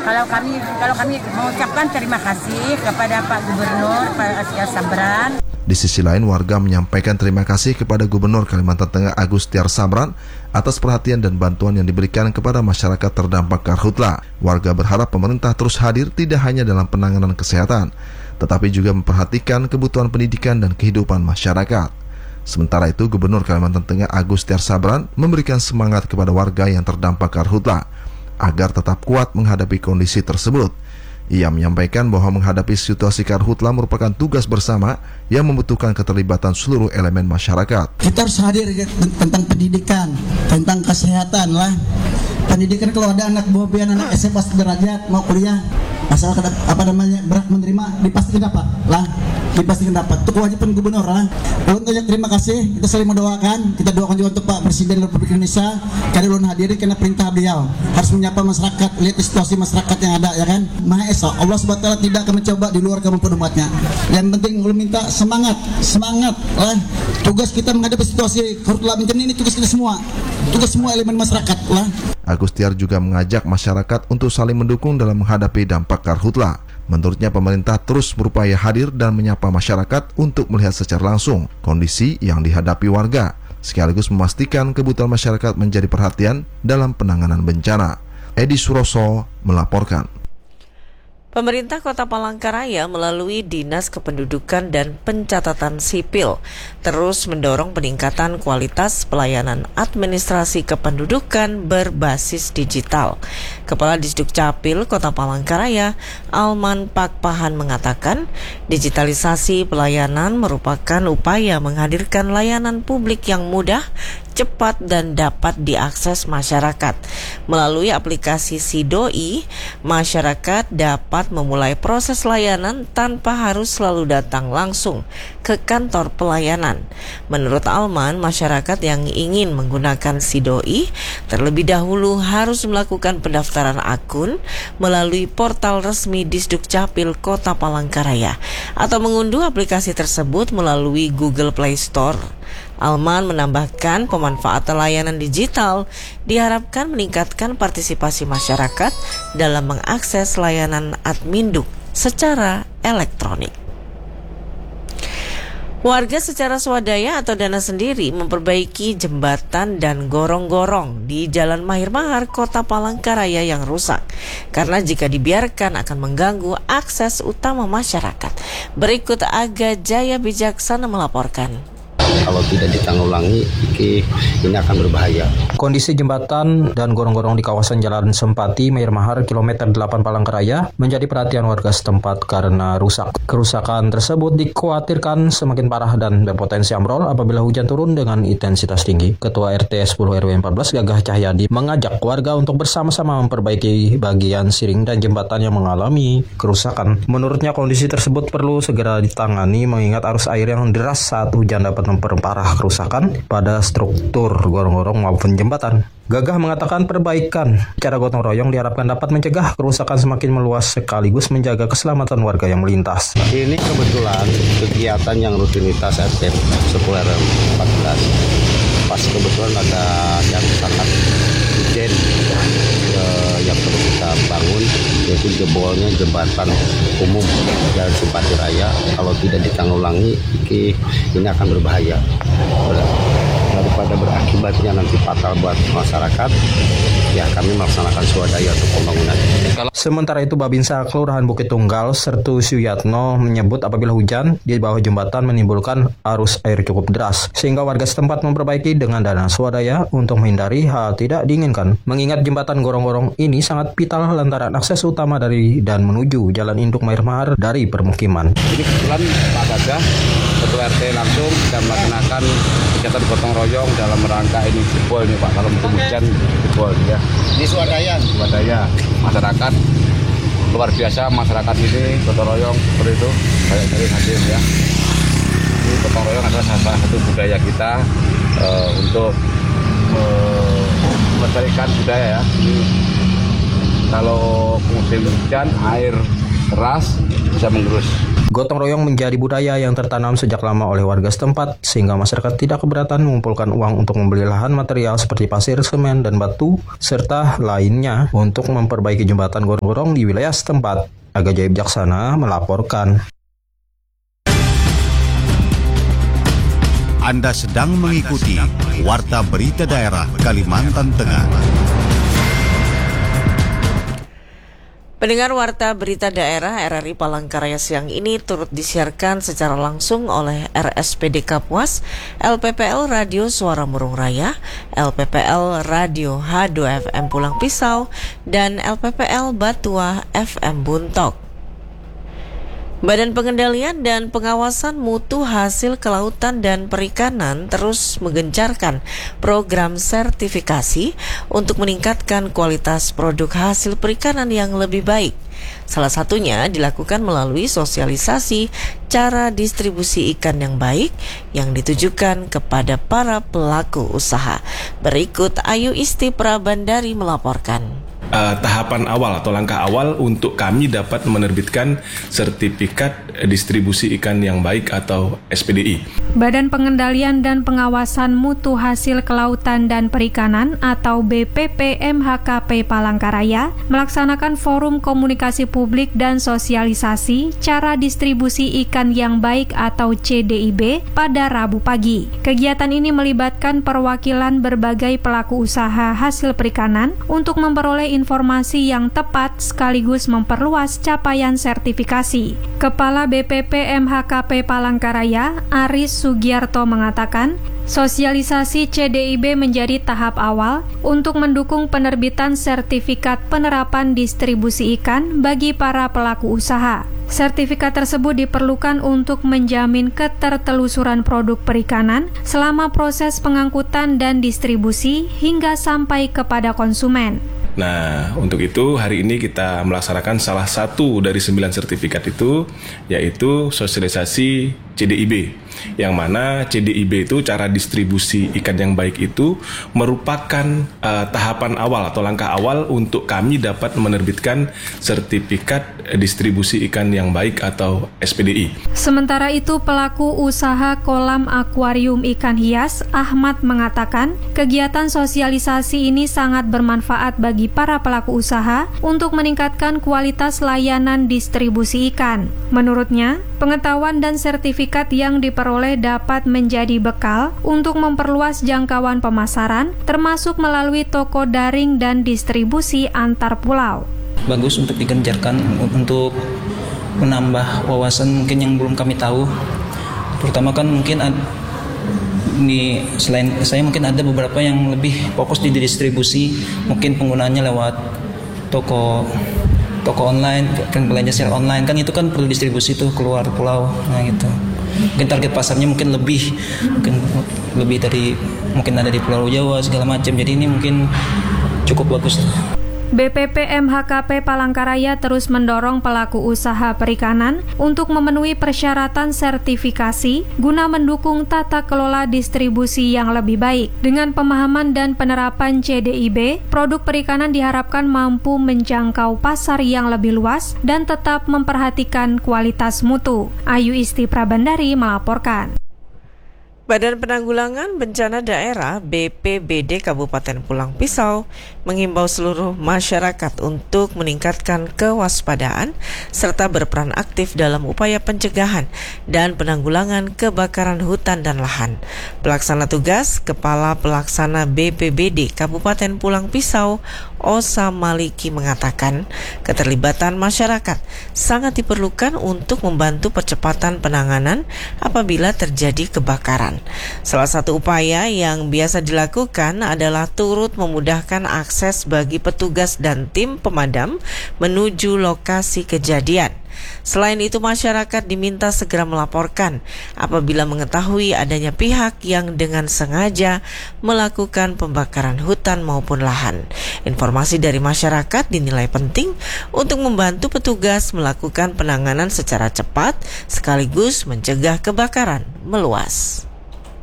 Kalau kami mengucapkan terima kasih kepada Pak Gubernur Pak Astiar Sabran. Di sisi lain, warga menyampaikan terima kasih kepada Gubernur Kalimantan Tengah Agus Tiar Sabran atas perhatian dan bantuan yang diberikan kepada masyarakat terdampak karhutla. Warga berharap pemerintah terus hadir tidak hanya dalam penanganan kesehatan, tetapi juga memperhatikan kebutuhan pendidikan dan kehidupan masyarakat. Sementara itu, Gubernur Kalimantan Tengah Agus Tiar Sabran memberikan semangat kepada warga yang terdampak karhutla agar tetap kuat menghadapi kondisi tersebut. Ia menyampaikan bahwa menghadapi situasi karhutla merupakan tugas bersama yang membutuhkan keterlibatan seluruh elemen masyarakat. Kita harus hadir tentang pendidikan, tentang kesehatan lah. Pendidikan kalau ada anak buah anak SMA sederajat mau kuliah, asal berhak menerima dipastikan dapat lah. Dipastikan dapat. Itu kewajiban gubernur lah. Untuk terima kasih, kita saling mendoakan. Kita doakan juga untuk Pak Presiden Republik Indonesia karena belum hadir karena perintah beliau harus menyapa masyarakat, lihat situasi masyarakat yang ada, ya kan. Maha Esa, Allah Subhanahu wa taala tidak akan mencoba di luar kemampuan umatnya. Yang penting belum minta semangat lah. Tugas kita menghadapi situasi karhutla bencana ini tugas kita semua. Tugas semua elemen masyarakat lah. Agus Tiar juga mengajak masyarakat untuk saling mendukung dalam menghadapi dampak karhutla. Menurutnya pemerintah terus berupaya hadir dan menyapa masyarakat untuk melihat secara langsung kondisi yang dihadapi warga, sekaligus memastikan kebutuhan masyarakat menjadi perhatian dalam penanganan bencana. Edi Suroso melaporkan. Pemerintah Kota Palangkaraya melalui Dinas Kependudukan dan Pencatatan Sipil terus mendorong peningkatan kualitas pelayanan administrasi kependudukan berbasis digital. Kepala Disdukcapil Kota Palangkaraya, Alman Pakpahan mengatakan, digitalisasi pelayanan merupakan upaya menghadirkan layanan publik yang mudah, cepat dan dapat diakses masyarakat. Melalui aplikasi SIDOI, masyarakat dapat memulai proses layanan tanpa harus selalu datang langsung ke kantor pelayanan. Menurut Alman, masyarakat yang ingin menggunakan SIDOI terlebih dahulu harus melakukan pendaftaran akun melalui portal resmi Disdukcapil Kota Palangkaraya atau mengunduh aplikasi tersebut melalui Google Play Store. Alman menambahkan pemanfaatan layanan digital diharapkan meningkatkan partisipasi masyarakat dalam mengakses layanan Adminduk secara elektronik. Warga secara swadaya atau dana sendiri memperbaiki jembatan dan gorong-gorong di Jalan Mahir Mahar, Kota Palangkaraya yang rusak karena jika dibiarkan akan mengganggu akses utama masyarakat. Berikut Aga Jaya Bijaksana melaporkan. Kalau tidak ditanggulangi, ini akan berbahaya. Kondisi jembatan dan gorong-gorong di kawasan Jalan Sempati, Mahir Mahar, kilometer 8 Palangkaraya menjadi perhatian warga setempat karena rusak. Kerusakan tersebut dikhawatirkan semakin parah dan berpotensi ambrol apabila hujan turun dengan intensitas tinggi. Ketua RT 10 RW 14 Gagah Cahyadi mengajak warga untuk bersama-sama memperbaiki bagian siring dan jembatan yang mengalami kerusakan. Menurutnya kondisi tersebut perlu segera ditangani mengingat arus air yang deras saat hujan dapat memperparah kerusakan pada struktur gorong-gorong maupun jembatan. Gagah mengatakan perbaikan secara gotong royong diharapkan dapat mencegah kerusakan semakin meluas sekaligus menjaga keselamatan warga yang melintas. Ini kebetulan kegiatan yang rutinitas RT 10 RW 14. Pas kebetulan ada yang sangat urgent yang perlu kita bangun, yaitu jebolnya jembatan umum Jalan Simpati Raya. Kalau tidak ditanggulangi, ini akan berbahaya. Daripada berakibatnya nanti fatal buat masyarakat, ya kami melaksanakan swadaya untuk pembangunan. Sementara itu Babinsa Kelurahan Bukit Tunggal Sertu Suyatno menyebut apabila hujan di bawah jembatan menimbulkan arus air cukup deras sehingga warga setempat memperbaiki dengan dana swadaya untuk menghindari hal tidak diinginkan. Mengingat jembatan gorong-gorong ini sangat vital lantaran akses utama dari dan menuju Jalan Induk Mahir Mahar dari permukiman. Ini kebetulan Pak Gagah Ketua RT langsung sudah melaksanakan kegiatan gotong royong dalam rangka ini jebol nih Pak, kalau musim hujan jebol ya. Ini swadaya masyarakat luar biasa, masyarakat ini gotong royong seperti itu banyak dari hadir ya. Ini gotong royong adalah salah satu budaya kita untuk melestarikan budaya ya. Ini kalau musim hujan air deras bisa menggerus Gotong royong menjadi budaya yang tertanam sejak lama oleh warga setempat, sehingga masyarakat tidak keberatan mengumpulkan uang untuk membeli lahan material seperti pasir, semen, dan batu, serta lainnya untuk memperbaiki jembatan gorong-gorong di wilayah setempat. Aga Jaib Jaksana melaporkan. Anda sedang mengikuti Warta Berita Daerah Kalimantan Tengah. Pendengar Warta Berita Daerah RRI Palangkaraya siang ini turut disiarkan secara langsung oleh RSPD Kapuas, LPPL Radio Suara Murung Raya, LPPL Radio H2FM Pulang Pisau, dan LPPL Batuah FM Buntok. Badan Pengendalian dan Pengawasan Mutu Hasil Kelautan dan Perikanan terus menggencarkan program sertifikasi untuk meningkatkan kualitas produk hasil perikanan yang lebih baik. Salah satunya dilakukan melalui sosialisasi cara distribusi ikan yang baik yang ditujukan kepada para pelaku usaha. Berikut Ayu Isti Prabandari melaporkan. Tahapan awal atau langkah awal untuk kami dapat menerbitkan sertifikat distribusi ikan yang baik atau SPDI. Badan Pengendalian dan Pengawasan Mutu Hasil Kelautan dan Perikanan atau BPP MHKP Palangkaraya melaksanakan forum komunikasi publik dan sosialisasi cara distribusi ikan yang baik atau CDIB pada Rabu pagi. Kegiatan ini melibatkan perwakilan berbagai pelaku usaha hasil perikanan untuk memperoleh informasi yang tepat sekaligus memperluas capaian sertifikasi. Kepala BPP MHKP Palangkaraya, Aris Sugiarto mengatakan, sosialisasi CDIB menjadi tahap awal untuk mendukung penerbitan sertifikat penerapan distribusi ikan bagi para pelaku usaha. Sertifikat tersebut diperlukan untuk menjamin ketertelusuran produk perikanan selama proses pengangkutan dan distribusi hingga sampai kepada konsumen. Nah, untuk itu hari ini kita melaksanakan salah satu dari 9 sertifikat itu, yaitu sosialisasi CDIB, yang mana CDIB itu cara distribusi ikan yang baik itu merupakan tahapan awal atau langkah awal untuk kami dapat menerbitkan sertifikat distribusi ikan yang baik atau SPDI. Sementara itu, pelaku usaha kolam akuarium ikan hias Ahmad mengatakan, kegiatan sosialisasi ini sangat bermanfaat bagi para pelaku usaha untuk meningkatkan kualitas layanan distribusi ikan. Menurutnya, pengetahuan dan sertifikat yang diperoleh dapat menjadi bekal untuk memperluas jangkauan pemasaran, termasuk melalui toko daring dan distribusi antar pulau. Bagus untuk digencarkan untuk menambah wawasan mungkin yang belum kami tahu. Terutama kan mungkin ini selain saya mungkin ada beberapa yang lebih fokus di distribusi, mungkin penggunaannya lewat toko online, kan belanja secara online kan itu kan perlu distribusi tuh keluar pulau, nah gitu. Mungkin target pasarnya mungkin lebih dari mungkin ada di Pulau Jawa segala macam. Jadi ini mungkin cukup bagus. BPP MHKP Palangkaraya terus mendorong pelaku usaha perikanan untuk memenuhi persyaratan sertifikasi guna mendukung tata kelola distribusi yang lebih baik. Dengan pemahaman dan penerapan CDIB, produk perikanan diharapkan mampu menjangkau pasar yang lebih luas dan tetap memperhatikan kualitas mutu. Ayu Isti Prabandari melaporkan. Badan Penanggulangan Bencana Daerah BPBD Kabupaten Pulang Pisau mengimbau seluruh masyarakat untuk meningkatkan kewaspadaan serta berperan aktif dalam upaya pencegahan dan penanggulangan kebakaran hutan dan lahan. Pelaksana tugas Kepala Pelaksana BPBD Kabupaten Pulang Pisau Osa Maliki mengatakan keterlibatan masyarakat sangat diperlukan untuk membantu percepatan penanganan apabila terjadi kebakaran. Salah satu upaya yang biasa dilakukan adalah turut memudahkan akses bagi petugas dan tim pemadam menuju lokasi kejadian. Selain itu, masyarakat diminta segera melaporkan apabila mengetahui adanya pihak yang dengan sengaja melakukan pembakaran hutan maupun lahan. Informasi dari masyarakat dinilai penting untuk membantu petugas melakukan penanganan secara cepat sekaligus mencegah kebakaran meluas.